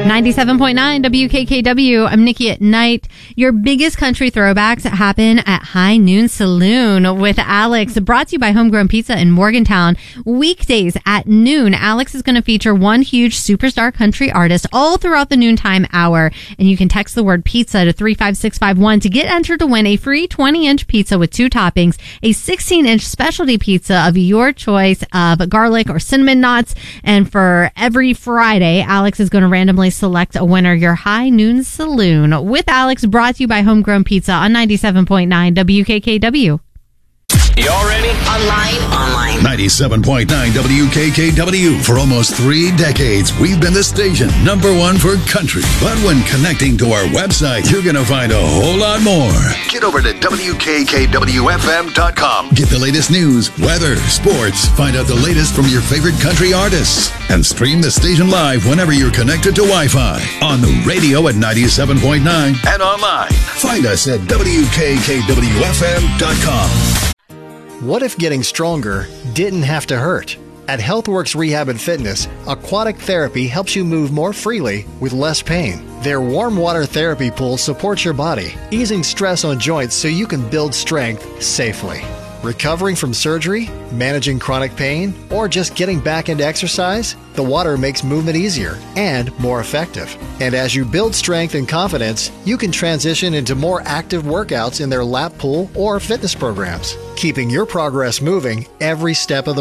97.9 WKKW. I'm Nikki at Night. Your biggest country throwbacks happen at High Noon Saloon with Alex. Brought to you by Homegrown Pizza in Morgantown. Weekdays at noon, Alex is going to feature one huge superstar country artist all throughout the noontime hour. And you can text the word pizza to 35651 to get entered to win a free 20-inch pizza with 2 toppings, a 16-inch specialty pizza of your choice of garlic or cinnamon knots. And for every Friday, Alex is going to randomly select a winner. Your High Noon Saloon with Alex, brought to you by Homegrown Pizza on 97.9 WKKW. Y'all ready? Online. 97.9 WKKW. For almost 3 decades, we've been the station #1 for country. But when connecting to our website, you're going to find a whole lot more. Get over to WKKWFM.com. Get the latest news, weather, sports. Find out the latest from your favorite country artists. And stream the station live whenever you're connected to Wi-Fi. On the radio at 97.9 and online. Find us at WKKWFM.com. What if getting stronger didn't have to hurt? At HealthWorks Rehab and Fitness, aquatic therapy helps you move more freely with less pain. Their warm water therapy pool supports your body, easing stress on joints so you can build strength safely. Recovering from surgery, managing chronic pain, or just getting back into exercise? The water makes movement easier and more effective. And as you build strength and confidence, you can transition into more active workouts in their lap pool or fitness programs, keeping your progress moving every step of the